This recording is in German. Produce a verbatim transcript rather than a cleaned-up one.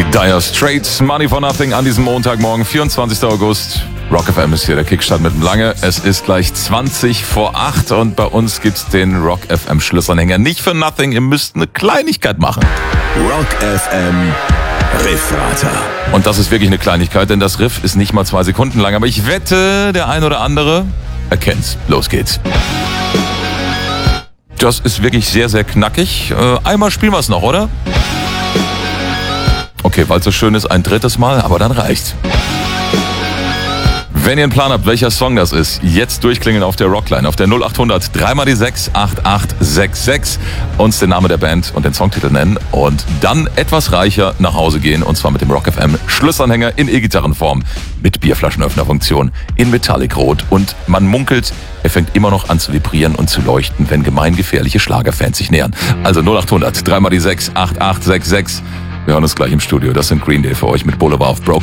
Die Dire Straits, Money for Nothing an diesem Montagmorgen, vierundzwanzigster August. Rock F M ist hier der Kickstart mit dem Lange. Es ist gleich zwanzig vor acht und bei uns gibt's den Rock F M Schlussanhänger. Nicht für Nothing, ihr müsst eine Kleinigkeit machen. Rock F M Riffrater. Und das ist wirklich eine Kleinigkeit, denn das Riff ist nicht mal zwei Sekunden lang. Aber ich wette, der ein oder andere erkennt's. Los geht's. Das ist wirklich sehr, sehr knackig. Äh, einmal spielen wir es noch, oder? Okay, weil es so schön ist, ein drittes Mal, aber dann reicht's. Wenn ihr einen Plan habt, welcher Song das ist, jetzt durchklingeln auf der Rockline, auf der null acht hundert, dreimal die sechs, acht acht sechs sechs, uns den Namen der Band und den Songtitel nennen und dann etwas reicher nach Hause gehen, und zwar mit dem Rock F M Schlussanhänger in E-Gitarrenform mit Bierflaschenöffnerfunktion in Metallicrot, und man munkelt, er fängt immer noch an zu vibrieren und zu leuchten, wenn gemeingefährliche Schlagerfans sich nähern. Also null acht hundert, dreimal die sechs, acht acht sechs sechs. Wir hören uns gleich im Studio. Das sind Green Day für euch mit Boulevard of Broken.